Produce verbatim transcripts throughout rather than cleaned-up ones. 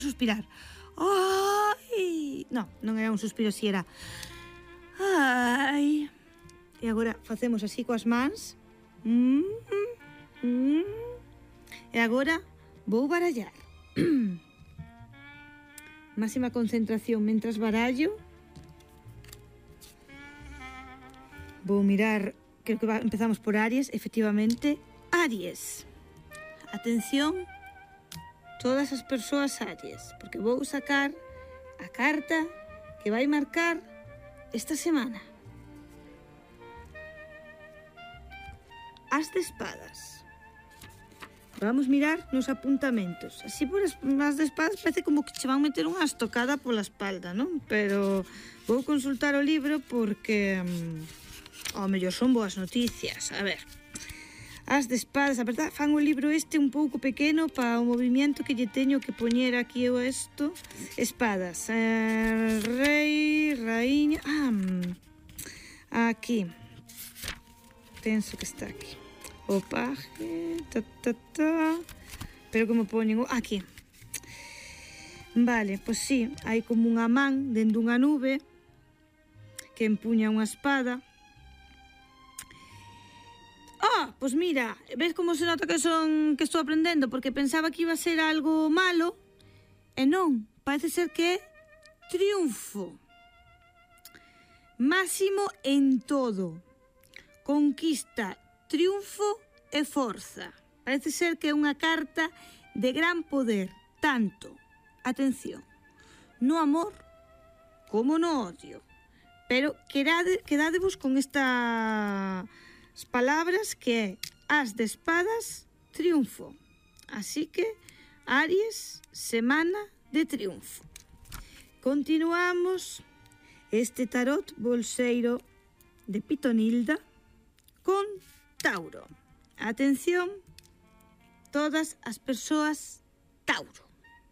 suspirar. Ai! Non, non era un suspiro, si era ai. E agora facemos así coas mans. Mm, mm. E agora vou barallar. Máxima concentración mentras barallo. Vou mirar, creo que va, empezamos por Aries, efectivamente. Aries. Atención, todas as persoas Aries, porque vou sacar a carta que vai marcar esta semana. As de espadas. Vamos mirar nos apuntamentos. Así por as, as de espadas parece como que che van meter unha estocada pola espalda, non? Pero vou consultar o libro porque ao mellor son boas noticias. A ver, as de espadas, a verdade, fan o libro este un pouco pequeno para o movimento que lle teño que poñer aquí eu isto. Espadas, eh, rei, raíña, ah, aquí, penso que está aquí. O paje, ta, ta, ta, pero como poñen, aquí. Vale, pois sí, hai como unha man dentro dunha nube que empuña unha espada. Ah, pois mira, ves como se nota que son que estou aprendendo, porque pensaba que iba a ser algo malo, e non, parece ser que é triunfo. Máximo en todo. Conquista, triunfo e forza. Parece ser que é unha carta de gran poder, tanto, atención, no amor como no odio. Pero quedade, quedadevos con estas palabras que é as de espadas, triunfo. Así que, Aries, semana de triunfo. Continuamos este tarot bolseiro de Pitonilda con Tauro. Atención, todas as persoas Tauro.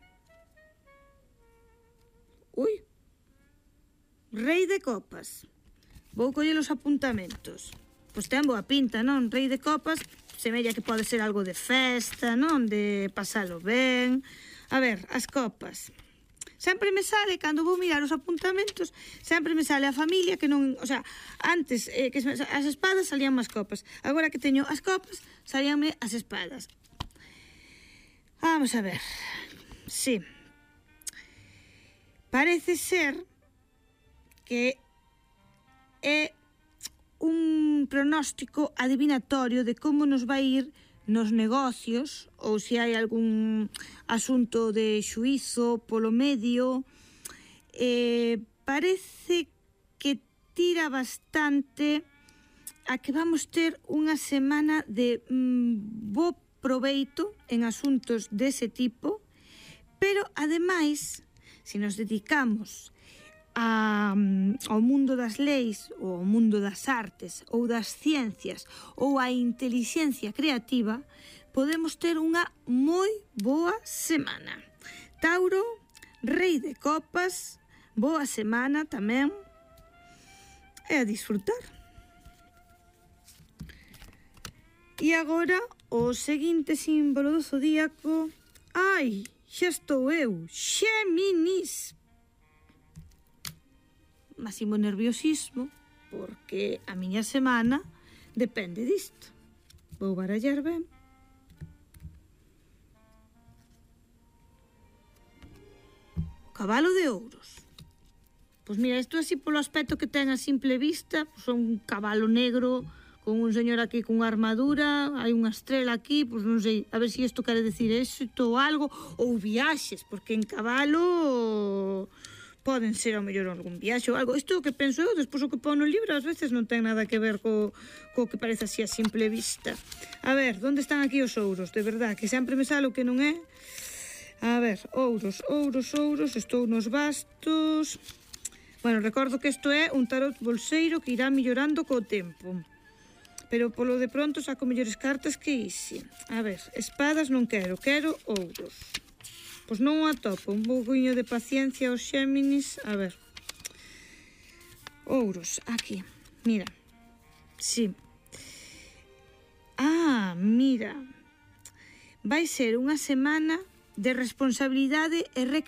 Ui, Rei de copas. Vou coller os apuntamentos. Pois ten boa pinta, non? Rei de copas, semella que pode ser algo de festa, non? De pasalo ben. A ver, as copas. Sempre me sale, cando vou mirar os apuntamentos, sempre me sale a familia que non... O sea, antes eh, que as espadas salían as copas. Agora que teño as copas, salíanme as espadas. Vamos a ver. Sí. Parece ser que é un pronóstico adivinatorio de como nos vai ir nos negocios, ou se hai algún asunto de xuízo polo medio. Eh, parece que tira bastante a que vamos ter unha semana de mm, bo proveito en asuntos dese tipo, pero ademais, se nos dedicamos A, ao mundo das leis, ou ao mundo das artes, ou das ciencias, ou a inteligencia creativa, podemos ter unha moi boa semana. Tauro, Rei de copas, boa semana tamén, e a disfrutar. E agora, o seguinte símbolo do zodíaco. Ai, xa estou eu, Xéminis. Máximo nerviosismo, porque a miña semana depende disto. Vou barallar ben. Cabalo de ouros. Pois mira, isto así polo aspecto que ten a simple vista, pois un cabalo negro con un señor aquí con armadura, hai unha estrela aquí, pois non sei, a ver se isto quere decir éxito ou algo, ou viaxes, porque en cabalo poden ser ao mellor algún viaxe ou algo. Isto é o que penso eu, despois o que pon no libro ás veces non ten nada que ver co, co que parece así a simple vista. A ver, onde están aquí os ouros? De verdad, que sempre me sale o que non é. A ver, ouros, ouros, ouros, estou nos bastos. Bueno, recordo que isto é un tarot bolseiro que irá millorando co tempo. Pero polo de pronto saco mellores cartas que isi. A ver, espadas non quero, quero ouros. Pois non o atopo, un pouquiño de paciencia aos Xéminis. A ver. Ouros, aquí, mira. Sí. Ah, mira. Vai ser unha semana de responsabilidade e